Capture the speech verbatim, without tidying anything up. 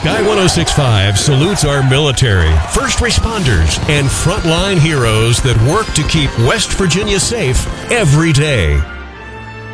Sky one oh six point five salutes our military, first responders, and frontline heroes that work to keep West Virginia safe every day.